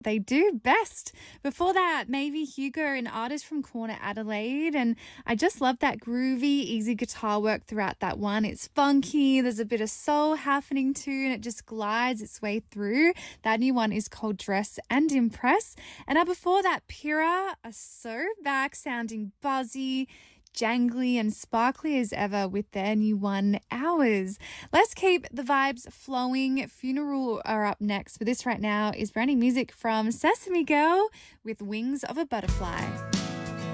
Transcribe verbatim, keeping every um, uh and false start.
They do best. Before that, maybe Hugo, an artist from Corner Adelaide. And I just love that groovy, easy guitar work throughout that one. It's funky. There's a bit of soul happening too, and it just glides its way through. That new one is called Dress and Impress. And now before that, Pyrrha are so back, sounding buzzy, jangly and sparkly as ever with their new one, Hours. Let's keep the vibes flowing. Funeral are up next, but this right now is brand new music from Sesame Girl with Wings of a Butterfly.